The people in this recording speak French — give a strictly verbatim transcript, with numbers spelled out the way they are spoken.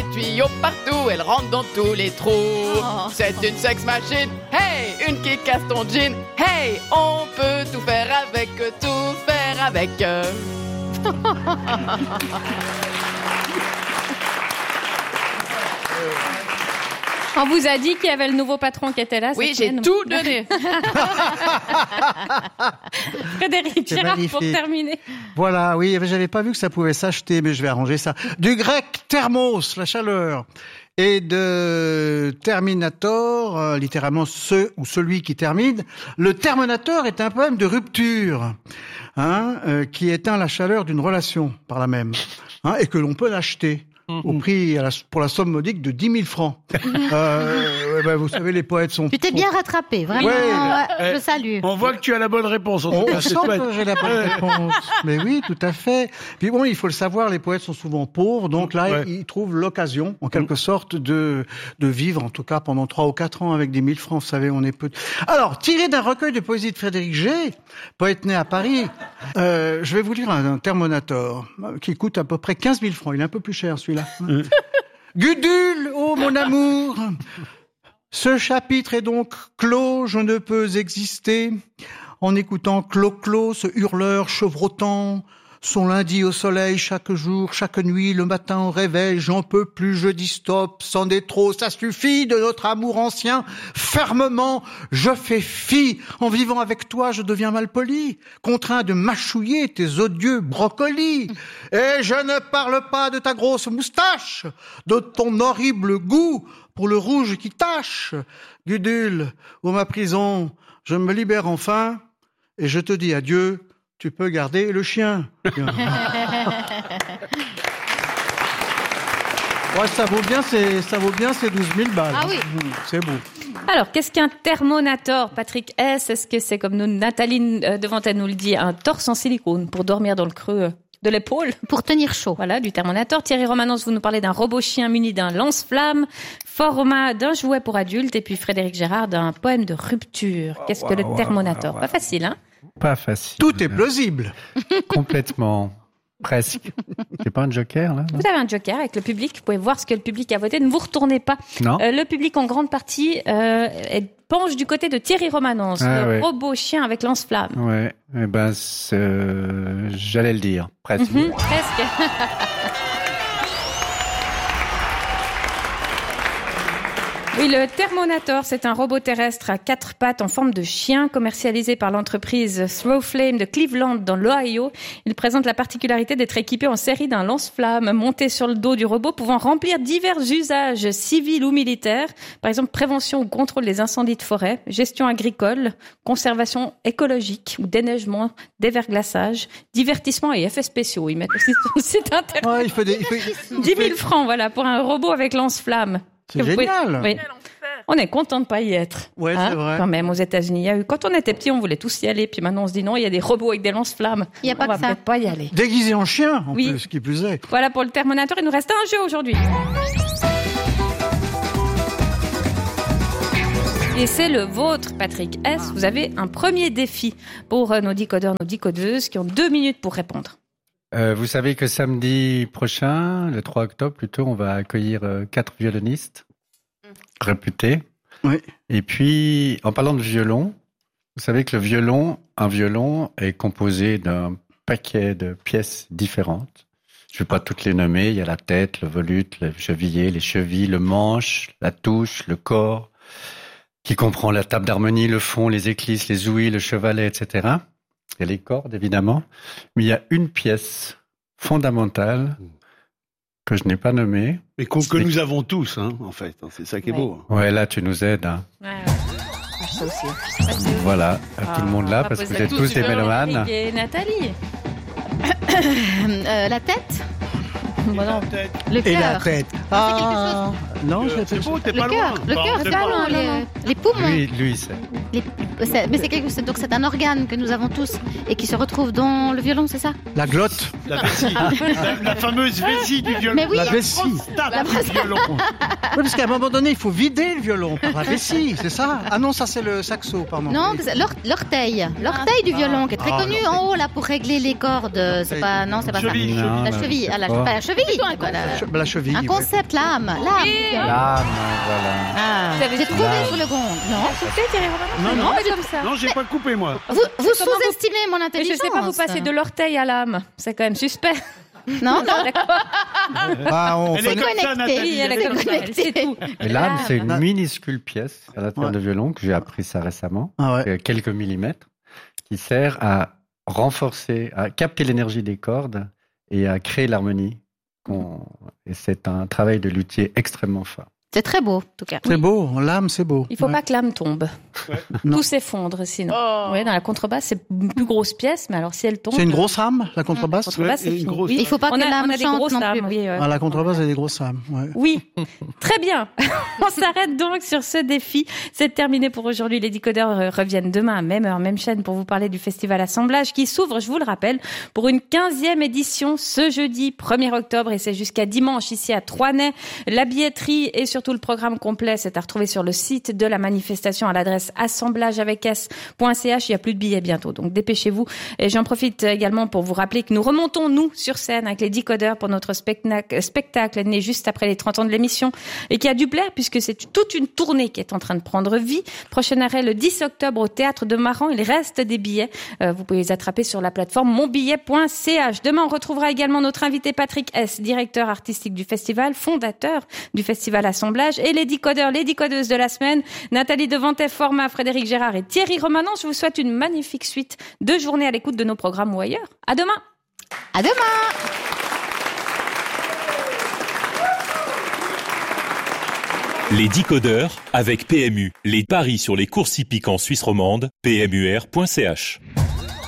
tuyaux partout, elle rentre dans tous les trous. Oh. C'est une sex machine, hey, une qui casse ton jean. Hey, on peut tout faire avec, tout faire avec. On vous a dit qu'il y avait le nouveau patron qui était là. Oui, j'ai semaine. tout donné. Frédéric C'est Gérard magnifique. pour terminer. Voilà, oui, j'avais pas vu que ça pouvait s'acheter, mais je vais arranger ça. Du grec thermos, la chaleur, et de terminator, euh, littéralement ce ou celui qui termine. Le terminator est un poème de rupture, hein, euh, qui éteint la chaleur d'une relation par la même, hein, et que l'on peut l'acheter. Au prix, à la, pour la somme modique de dix mille francs. euh, ouais, ben, vous savez, les poètes sont... Tu t'es bien rattrapé, vraiment. Ouais. Ouais, Eh, je salue. On voit que tu as la bonne réponse. En tout On cas, c'est sent chouette. que j'ai la bonne réponse. Mais oui, tout à fait. Puis bon, il faut le savoir, les poètes sont souvent pauvres, donc là, Ouais. ils trouvent l'occasion, en quelque sorte, de de vivre, en tout cas, pendant trois ou quatre ans avec des mille francs. Vous savez, on est peu. Alors, tiré d'un recueil de poésie de Frédéric G, poète né à Paris, euh, je vais vous lire un, un Thermonator euh, qui coûte à peu près quinze mille francs. Il est un peu plus cher, celui-là. Gudule, oh mon amour, ce chapitre est donc clos, je ne peux exister en écoutant Clo-Clo, ce hurleur chevrotant, son lundi au soleil chaque jour, chaque nuit, le matin au réveil, j'en peux plus, je dis stop, c'en est trop, ça suffit de notre amour ancien, fermement, je fais fi, en vivant avec toi, je deviens malpoli, contraint de mâchouiller tes odieux brocolis, et je ne parle pas de ta grosse moustache, de ton horrible goût pour le rouge qui tache, Gudule, ou ma prison, je me libère enfin, et je te dis adieu, tu peux garder le chien. Ouais, ça vaut bien, c'est, ça vaut bien ces douze mille balles. Ah oui. Mmh, c'est beau. Alors, qu'est-ce qu'un thermonator, Patrick S? Est-ce que c'est comme nous, Nathalie euh, Devantel nous le dit, un torse en silicone pour dormir dans le creux euh, de l'épaule? Pour tenir chaud. Voilà, du thermonator. Thierry Romanos, vous nous parlez d'un robot chien muni d'un lance-flamme, format d'un jouet pour adultes, et puis Frédéric Gérard d'un poème de rupture. Qu'est-ce que le thermonator? Pas facile, hein? Pas facile. Tout est plausible. Complètement. Presque. C'est pas un joker, là? Vous avez un joker avec le public. Vous pouvez voir ce que le public a voté. Ne vous retournez pas. Non. Euh, le public, en grande partie, euh, est- penche du côté de Thierry Romanos, Ah, le ouais. robot chien avec lance-flamme. Ouais. Eh ben, c'est, euh, j'allais le dire. Presque. Mhm, presque. Oui, le Thermonator, c'est un robot terrestre à quatre pattes en forme de chien commercialisé par l'entreprise Throwflame de Cleveland dans l'Ohio. Il présente la particularité d'être équipé en série d'un lance-flamme monté sur le dos du robot pouvant remplir divers usages civils ou militaires. Par exemple, prévention ou contrôle des incendies de forêt, gestion agricole, conservation écologique ou déneigement, déverglaçage, divertissement et effets spéciaux. Ils mettent aussi sur le site internet. Ouais, il faut des, il faut- dix mille francs, voilà, pour un robot avec lance-flamme. C'est Que vous pouvez- génial. Oui. On est content de pas y être. Ouais, c'est vrai. Quand même, aux États-Unis, il y a eu, quand on était petit, on voulait tous y aller, puis maintenant on se dit non, il y a des robots avec des lance-flammes. Il y a pas on va que ça. peut-être pas y aller. Déguisé en chien, en Oui. plus, qui plus est. Voilà pour le Thermonator, il nous reste un jeu aujourd'hui. Et c'est le vôtre, Patrick S. Vous avez un premier défi pour euh, nos décodeurs, nos décodeuses qui ont deux minutes pour répondre. Euh, vous savez que samedi prochain, le trois octobre plutôt, on va accueillir euh, quatre violonistes réputés. Oui. Et puis, en parlant de violon, vous savez que le violon, un violon est composé d'un paquet de pièces différentes. Je ne vais pas toutes les nommer. Il y a la tête, le volute, le chevillet, les chevilles, le manche, la touche, le corps, qui comprend la table d'harmonie, le fond, les éclisses, les ouïes, le chevalet, et cetera. Il y a les cordes, évidemment. Mais il y a une pièce fondamentale que je n'ai pas nommée. Mais qu'on- que C'est- nous avons tous, hein, en fait. C'est ça qui est Ouais. beau. Ouais, là, tu nous aides. Hein. Ouais, ouais. Ça aussi. Voilà, à tout le monde là, Ah, parce que vous vous êtes êtes tous des tous mélomanes. Et Nathalie. Euh, la tête, Bon, non. le Et la cœur. tête. Ah, c'est quelque Ah, Non, Euh, je l'ai c'est pas- beau, t'es Le pas cœur, loin. le Bah, cœur, c'est c'est pas pas loin. loin, les, les poumons. Lui, lui, c'est. Les- c'est- mais c'est quelque chose, donc c'est un organe que nous avons tous et qui se retrouve dans le violon, c'est ça? La glotte. La vessie. la, la fameuse vessie du violon. Mais oui, La la vessie. Prostate du violon. Oui, parce qu'à un moment donné, il faut vider le violon par la vessie, c'est ça? Ah non, ça c'est le saxo, pardon. Non, c'est l'or- l'orteil, l'orteil du violon qui est très Ah, connu l'orteil. en haut là pour régler les cordes. C'est pas, non, c'est pas Cheville. ça. Non, La non, cheville, c'est ah, la, pas. pas la cheville. quoi, la- Che- La cheville. un ouais. concept, l'âme, l'âme. du violon. L'âme, voilà. Ah, Vous avez j'ai tout trouvé l'âme. sur le gond. Non, Écoutez, Thierry Romain, Non, non, mais comme ça. Non, j'ai pas coupé, moi. vous, vous Comment vous- sous-estimez mon Mais je intelligence. sais pas, vous passez de l'orteil à l'âme. C'est quand même suspect. Non, non. Ah, on Elle fait- est comme ça, connecté. Nathalie. Oui, elle est comme ça, elle sait tout. Et l'âme, c'est une L'âme. minuscule pièce à l'intérieur Ouais. de violon, que j'ai appris ça récemment, Ah ouais. euh, quelques millimètres, qui sert à renforcer, à capter l'énergie des cordes et à créer l'harmonie. qu'on- Et c'est un travail de luthier extrêmement fort. C'est très beau, en tout cas. C'est beau, l'âme c'est beau. Il faut Ouais. pas que l'âme tombe. Non. Tout s'effondre sinon. Oh. Oui, dans la contrebasse, c'est une plus grosse pièce, mais alors si elle tombe. C'est une grosse âme, la contrebasse? Contrebasse, Ouais, c'est une fini. grosse- Oui. Il faut pas on que a, l'âme on a des chante grosses non âmes, plus. oui. ouais. Ah, la contrebasse, elle a des grosses âmes. Ouais. Oui, très bien. On s'arrête donc sur ce défi. C'est terminé pour aujourd'hui. Les décodeurs euh, reviennent demain à même heure, même chaîne pour vous parler du festival Assemblage qui s'ouvre, je vous le rappelle, pour une quinzième édition ce jeudi premier octobre et c'est jusqu'à dimanche ici à Troisnay. La billetterie et surtout le programme complet, c'est à retrouver sur le site de la manifestation à l'adresse assemblage avec s point c h. Il y a plus de billets bientôt, donc dépêchez-vous. Et j'en profite également pour vous rappeler que nous remontons, nous, sur scène avec les décodeurs pour notre spectacle, spectacle né juste après les trente ans de l'émission et qui a dû plaire puisque c'est toute une tournée qui est en train de prendre vie. Prochain arrêt le dix octobre au Théâtre de Maran. Il reste des billets. Euh, vous pouvez les attraper sur la plateforme mon billet point c h. Demain, on retrouvera également notre invité Patrick S., directeur artistique du festival, fondateur du festival Assemblage et les décodeurs, les décodeuses de la semaine, Nathalie Devantet, Format, Frédéric Gérard et Thierry Romanant. Je vous souhaite une magnifique suite de journée à l'écoute de nos programmes ou ailleurs. À demain! À demain. Les décodeurs avec P M U. Les paris sur les courses hippiques en Suisse romande, P M U R point C H.